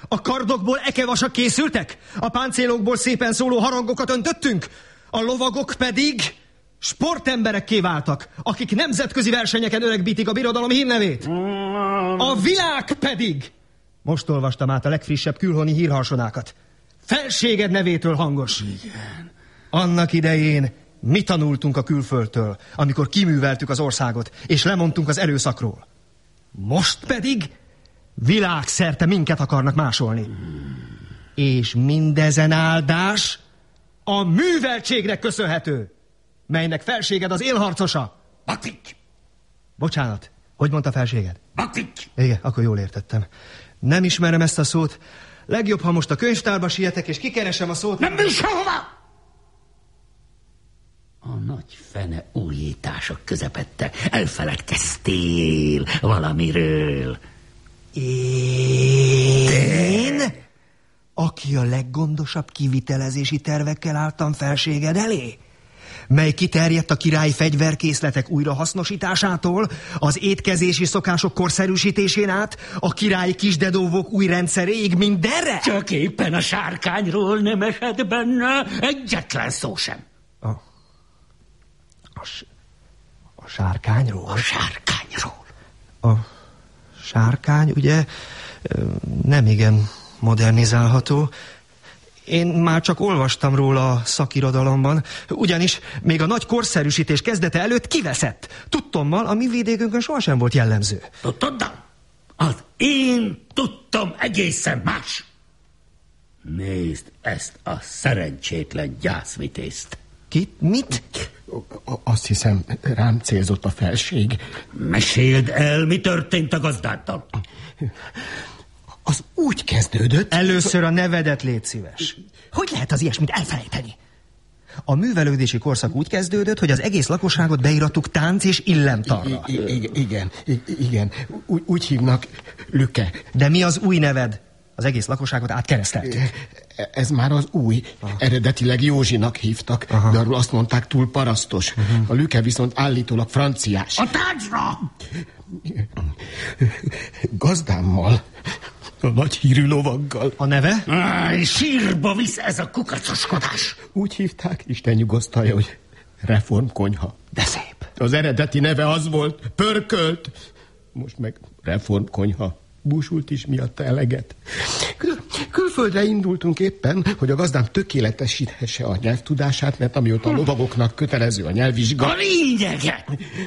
A kardokból ekevasak készültek? A páncélokból szépen szóló harangokat öntöttünk? A lovagok pedig sportemberekké váltak, akik nemzetközi versenyeken öregbítik a birodalom hírnevét. A világ pedig, most olvastam át a legfrissebb külhoni hírharsonákat, felséged nevétől hangos. Igen. Annak idején mi tanultunk a külföldtől, amikor kiműveltük az országot, és lemondtunk az erőszakról. Most pedig világszerte minket akarnak másolni. És mindezen áldás a műveltségnek köszönhető, melynek felséged az élharcosa. Bakvik! Bocsánat, hogy mondta felséged? Bakvik! Igen, akkor jól értettem. Nem ismerem ezt a szót. Legjobb, ha most a könyvtárba sietek, és kikeresem a szót. Nem is hova! A nagy fene újítások közepette elfeledkeztél valamiről. Én? Aki a leggondosabb kivitelezési tervekkel álltam felséged elé? Mely kiterjedt a királyi fegyverkészletek újrahasznosításától, az étkezési szokások korszerűsítésén át, a királyi kisdedóvók új rendszeréig, mindenre? Csak éppen a sárkányról nem esett benne egyetlen szó sem. A sárkányról? A sárkányról. A sárkány, ugye, nem igen modernizálható. Én már csak olvastam róla a szakirodalomban, ugyanis még a nagy korszerűsítés kezdete előtt kiveszett. Tudtommal a mi vidékünkön sohasem volt jellemző. Tudod? Az én tudtam egészen más. Nézd ezt a szerencsétlen gyászvitézt. Kit? Mit? Azt hiszem, rám célzott a felség. Meséld el, mi történt a gazdáddal. Az úgy kezdődött... Először a nevedet légy szíves. Hogy lehet az ilyesmit elfelejteni? A művelődési korszak úgy kezdődött, hogy az egész lakosságot beírattuk tánc és illemtarra. Igen. Úgy hívnak, Lüke. De mi az új neved? Az egész lakosságot átkereszteltük. Ez már az új. Eredetileg Józsinak hívtak, de arról azt mondták, túl parasztos. A Lüke viszont állítólag franciás. A táncra! Gazdámmal, a nagy hírű lovaggal. A neve? Sírba visz ez a kukacoskodás. Úgy hívták, Isten nyugosztalja, hogy reformkonyha. De szép. Az eredeti neve az volt, pörkölt. Most meg reformkonyha. Búsult is miatta eleget. Külföldre indultunk éppen, hogy a gazdám tökéletesíthesse a nyelvtudását, mert amióta a lovagoknak kötelező a nyelvvizsga... A lényege!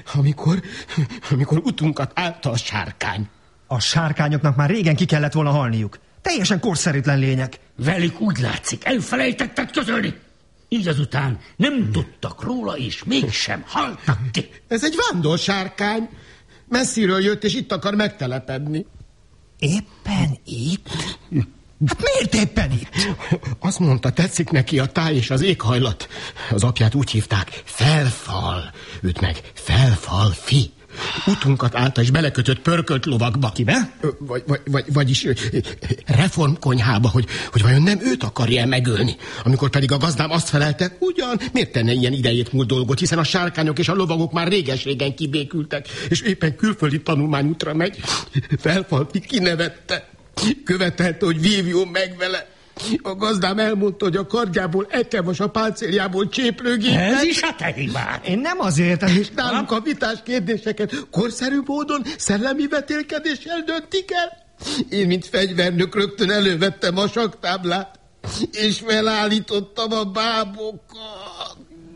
Amikor utunkat állta a sárkány. A sárkányoknak már régen ki kellett volna halniuk. Teljesen korszerűtlen lények. Velük úgy látszik, elfelejtettek közölni. Így azután nem tudtak róla, és mégsem haltak ki. Ez egy vándor-sárkány. Messziről jött, és itt akar megtelepedni. Éppen itt? Hát miért éppen itt? Azt mondta, tetszik neki a táj és az éghajlat. Az apját úgy hívták, Felfal. Őt meg Felfalfi. Utunkat állta és belekötött pörkölt lovakba. Kibe? Vagyis reformkonyhába, hogy vajon nem őt akarja megölni. Amikor pedig a gazdám azt felelte, ugyan, miért tenne ilyen idejét múlt dolgot, hiszen a sárkányok és a lovagok már réges-régen kibékültek, és éppen külföldi tanulmányútra megy. Felfalfi kinevette. Követelte, hogy vívjon meg vele. A gazdám elmondta, hogy a kardjából ekevas, a páncéljából cséplőgép. Ez is a te hibád. Én nem azért... És nálunk a vitás kérdéseket korszerű módon, szellemi vetélkedéssel döntik el. Én, mint fegyvernök, rögtön elővettem a saktáblát, és felállítottam a bábokat.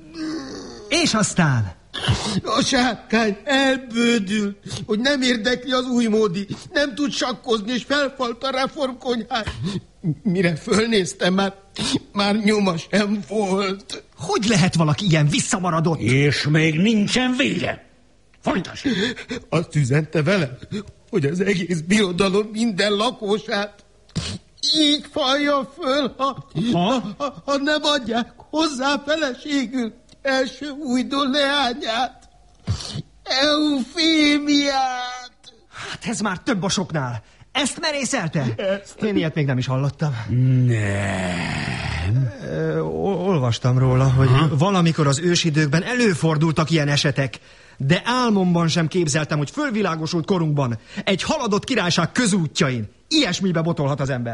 És aztán? A sárkány elbődült, hogy nem érdekli az újmódi, nem tud sakkozni, és felfalt a reformkonyhát. Mire fölnéztem, már nyoma sem volt. Hogy lehet valaki ilyen visszamaradott? És még nincsen vége. Folytasd! Azt üzente velem, hogy az egész birodalom minden lakosát így falja föl, ha nem adják hozzá feleségül első újdon leányát, Eufémiát. Hát ez már több a soknál. Ezt merészelte? Én ilyet még nem is hallottam. Nem. Olvastam róla, hogy valamikor az ősidőkben előfordultak ilyen esetek, de álmomban sem képzeltem, hogy fölvilágosult korunkban egy haladott királyság közútjain ilyesmibe botolhat az ember.